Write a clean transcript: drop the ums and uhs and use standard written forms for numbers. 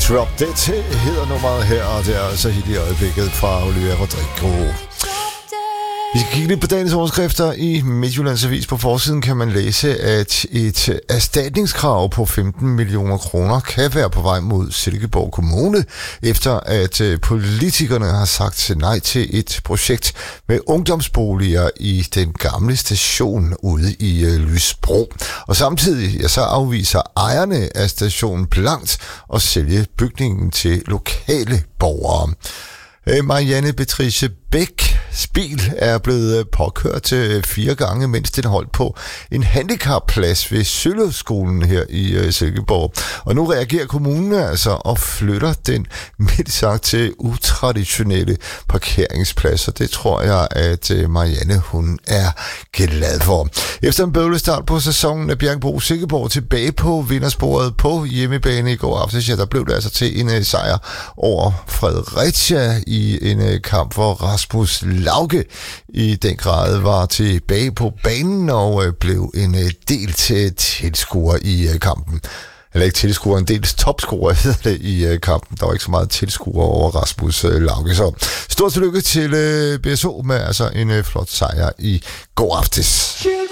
Drop Dead hedder nummeret her, og det er altså helt i øjeblikket fra Olivia Rodrigo. Vi skal kigge lidt på dagens overskrifter. I Midtjyllands Avis på forsiden kan man læse, at et erstatningskrav på 15 millioner kroner kan være på vej mod Silkeborg Kommune, efter at politikerne har sagt nej til et projekt med ungdomsboliger i den gamle station ude i Lysbro. Og samtidig så afviser ejerne af stationen blankt at sælge bygningen til lokale borgere. Marianne Beatrice Bæk bil er blevet påkørt 4 gange, mens den holdt på en handicapplads ved Søløskolen her i Silkeborg. Og nu reagerer kommunen altså og flytter den mildt sagt til utraditionelle parkeringspladser. Det tror jeg, at Marianne hun er glad for. Efter en bøvlestart på sæsonen er Bjergbro Silkeborg tilbage på vindersporet på hjemmebane i går aftes. Ja, der blev det altså til en sejr over Fredericia i en kamp, hvor Rasmus Lauke i den grad var tilbage på banen og blev en del tilskuer i kampen. Eller ikke tilskuer, en dels topscorer hedder det i kampen. Der var ikke så meget tilskuer over Rasmus Lauke. Så stort tillykke til BSO med altså en flot sejr i går aftes.